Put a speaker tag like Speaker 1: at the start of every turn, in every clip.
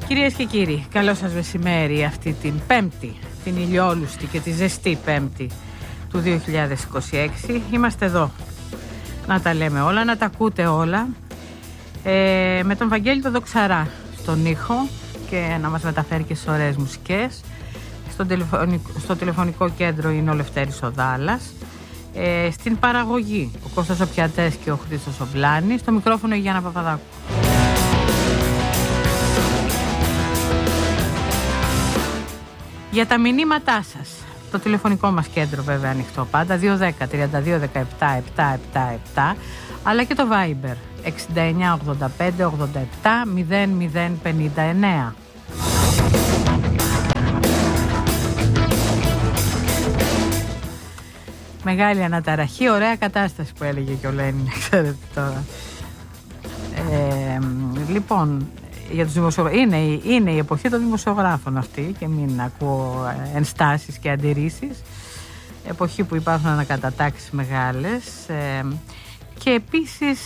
Speaker 1: Κυρίες και κύριοι, καλό σας μεσημέρι αυτή την Πέμπτη, την ηλιόλουστη και τη ζεστή Πέμπτη του 2026. Είμαστε εδώ να τα λέμε όλα, να τα ακούτε όλα, με τον Βαγγέλη τον Δοξαρά στον ήχο και να μας μεταφέρει και στις ωραίες μουσικές. Στο τηλεφωνικό κέντρο είναι ο Λευτέρης ο Δάλλας. Στην παραγωγή ο Κώστας ο Πιατές και ο Χρήστος ο Βλάνης. Στο μικρόφωνο η Γιάννα Παπαδάκου. Για τα μηνύματά σας, το τηλεφωνικό μας κέντρο βέβαια ανοιχτό πάντα, 210-3217-777, αλλά και το Viber 6985-87-0059. Μεγάλη αναταραχή, ωραία κατάσταση που έλεγε και ο Λένιν, ξέρετε τώρα. Λοιπόν, για τους δημοσιογράφους, είναι η εποχή των δημοσιογράφων αυτή και μην ακούω ενστάσεις και αντιρρήσεις. Εποχή που υπάρχουν ανακατατάξεις μεγάλες και επίσης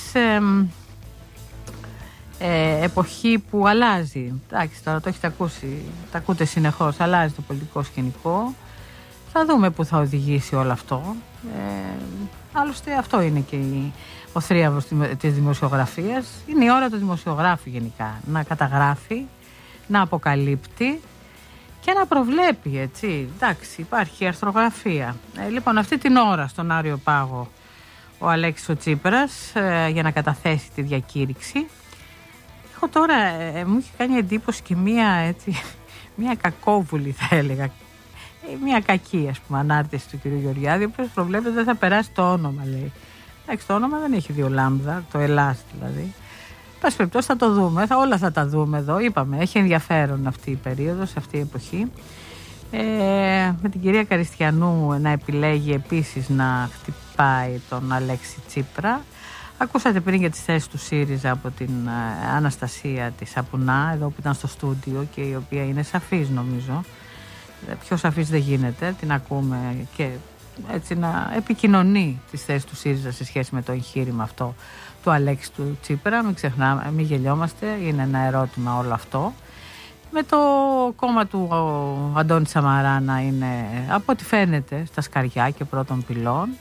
Speaker 1: εποχή που αλλάζει. Εντάξει, τώρα το έχετε ακούσει, τα ακούτε συνεχώς, αλλάζει το πολιτικό σκηνικό. Θα δούμε πού θα οδηγήσει όλο αυτό. Άλλωστε αυτό είναι και ο θρίαβος της δημοσιογραφίας. Είναι η ώρα του δημοσιογράφου γενικά. Να καταγράφει, να αποκαλύπτει και να προβλέπει, έτσι. Εντάξει, υπάρχει αρθρογραφία. Λοιπόν, αυτή την ώρα στον Άριο Πάγο ο Αλέξης ο Τσίπρας για να καταθέσει τη διακήρυξη. Έχω τώρα, μου είχε κάνει εντύπωση και μία κακόβουλη θα έλεγα. Μια κακή, ας πούμε, ανάρτηση του κ. Γεωργιάδη, ο οποίος προβλέπεται δεν θα περάσει το όνομα, λέει. Εντάξει, το όνομα δεν έχει δύο λάμδα, το Ελλάς δηλαδή. Πας περιπτώσει θα το δούμε, όλα θα τα δούμε εδώ. Είπαμε, έχει ενδιαφέρον αυτή η περίοδος, αυτή η εποχή. Με την κυρία Καριστιανού να επιλέγει επίσης να χτυπάει τον Αλέξη Τσίπρα. Ακούσατε πριν για τις θέσεις του ΣΥΡΙΖΑ από την Αναστασία της Σαπουνά, εδώ που ήταν στο στούντιο και η οποία είναι σαφής νομίζω. Πιο σαφής δεν γίνεται, την ακούμε και έτσι να επικοινωνεί τις θέσεις του ΣΥΡΙΖΑ σε σχέση με το εγχείρημα αυτό του Αλέξη του Τσίπρα. Μην ξεχνάμε, μην γελιόμαστε, είναι ένα ερώτημα όλο αυτό. Με το κόμμα του Αντώνη Σαμαρά να είναι, από ό,τι φαίνεται, στα σκαριά και πρώτων πυλών.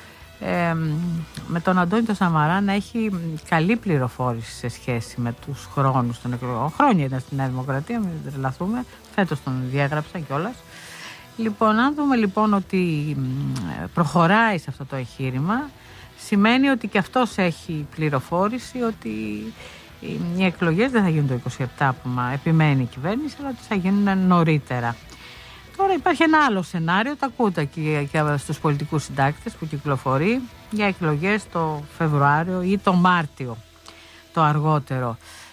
Speaker 1: Με τον Αντώνη τον Σαμαρά να έχει καλή πληροφόρηση σε σχέση με τους χρόνους των εκλογών. Χρόνια ήταν στη Νέα Δημοκρατία, μην τρελαθούμε. Φέτος τον διέγραψαν κιόλας. Λοιπόν, αν δούμε λοιπόν ότι προχωράει σε αυτό το εγχείρημα, σημαίνει ότι και αυτός έχει πληροφόρηση ότι οι εκλογές δεν θα γίνουν το 27 που επιμένει η κυβέρνηση, αλλά ότι θα γίνουν νωρίτερα. Τώρα υπάρχει ένα άλλο σενάριο, το ακούτε και στους πολιτικούς συντάκτες που κυκλοφορεί για εκλογές το Φεβρουάριο ή το Μάρτιο, το αργότερο.